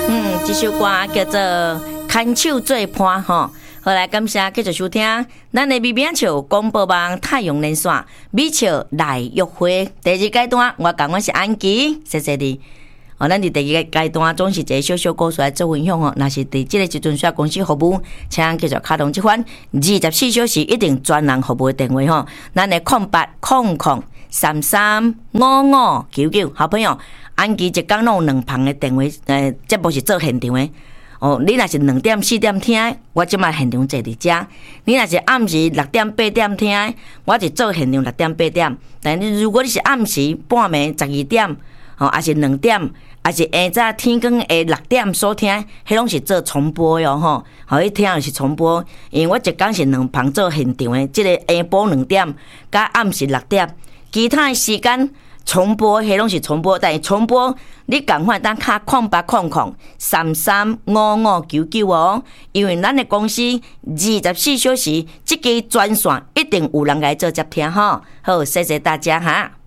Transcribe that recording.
这首歌叫做《牵手做伴》吼。好来，感谢继续收听咱的美名笑广播网太阳连线美笑来约会第二阶段，我讲我是安琪，谢谢你。咱伫第二个阶段总是一个小小故事来做分享哦。若是伫这个时阵需要公司服务，请继续卡通这款24小时一定专人服务的电话吼。咱的0800335599，好朋友，安琪一天拢有2旁的电话，节目是做现场的。你若是2点4点听，我即摆现场坐伫遮；你若是暗时6点8点听，我是做现场6点8点。但你如果你是暗时半暝12点，还是2点，还是下早天光下6点所听，迄拢是做重播哟吼。你听就是重播，因为我一天是2旁做现场的，即个下晡2点甲暗时6点，其他的时间。重播，迄拢是重播，但是重播你赶快当卡0800335599哦，因为咱的公司24小时这个专线一定有人来做接听哈。好，谢谢大家哈。